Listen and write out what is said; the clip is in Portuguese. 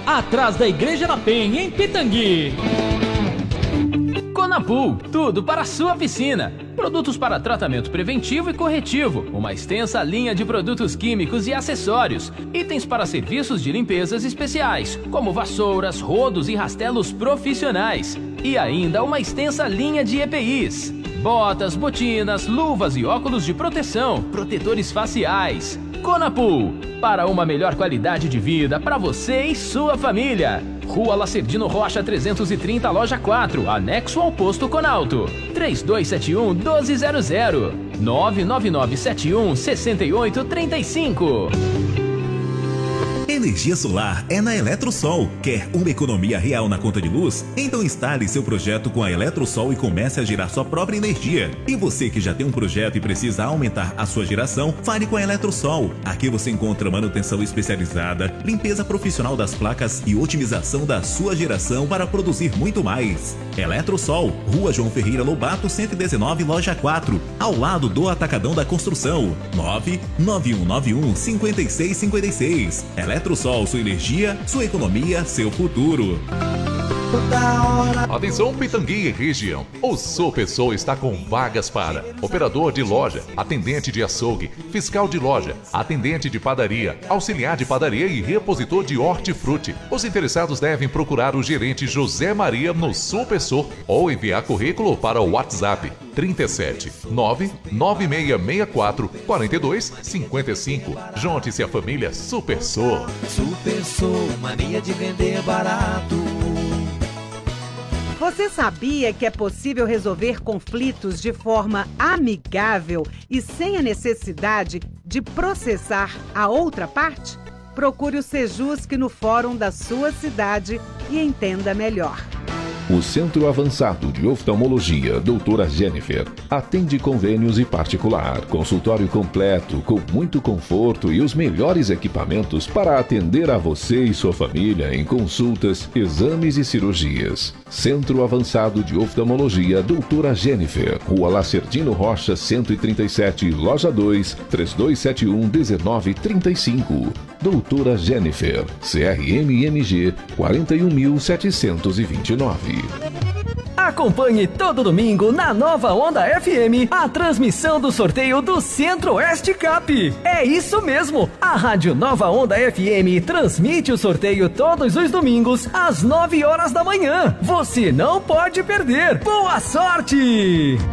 atrás da Igreja da Penha, em Pitangui. Conapool, tudo para a sua piscina. Produtos para tratamento preventivo e corretivo, uma extensa linha de produtos químicos e acessórios, itens para serviços de limpezas especiais, como vassouras, rodos e rastelos profissionais, e ainda uma extensa linha de EPIs, botas, botinas, luvas e óculos de proteção, protetores faciais. Conapool, para uma melhor qualidade de vida para você e sua família. Rua Lacerdino Rocha 330, loja 4, anexo ao posto Conalto. 3271-1200. 99971-6835. Energia solar é na Eletrosol. Quer uma economia real na conta de luz? Então instale seu projeto com a Eletrosol e comece a gerar sua própria energia. E você que já tem um projeto e precisa aumentar a sua geração, fale com a Eletrosol. Aqui você encontra manutenção especializada, limpeza profissional das placas e otimização da sua geração para produzir muito mais. Eletrosol, Rua João Ferreira Lobato 119, loja 4, ao lado do Atacadão da Construção. 99191-5656. Eletrosol, sua energia, sua economia, seu futuro. Atenção Pitangui e região. O Supersol está com vagas para operador de loja, atendente de açougue, fiscal de loja, atendente de padaria, auxiliar de padaria e repositor de hortifruti. Os interessados devem procurar o gerente José Maria no Supersol ou enviar currículo para o WhatsApp 37 99664 42 55. Junte-se à família Supersol. Supersol, mania de vender barato. Você sabia que é possível resolver conflitos de forma amigável e sem a necessidade de processar a outra parte? Procure o Sejusc no fórum da sua cidade e entenda melhor. O Centro Avançado de Oftalmologia, Doutora Jennifer, atende convênios e particular, consultório completo, com muito conforto e os melhores equipamentos para atender a você e sua família em consultas, exames e cirurgias. Centro Avançado de Oftalmologia, Doutora Jennifer, Rua Lacerdino Rocha 137, Loja 2, 3271-1935. Doutora Jennifer, CRMMG 41729. Acompanhe todo domingo na Nova Onda FM a transmissão do sorteio do Centro-Oeste Cup. É isso mesmo, a Rádio Nova Onda FM transmite o sorteio todos os domingos às 9 horas da manhã. Você não pode perder. Boa sorte!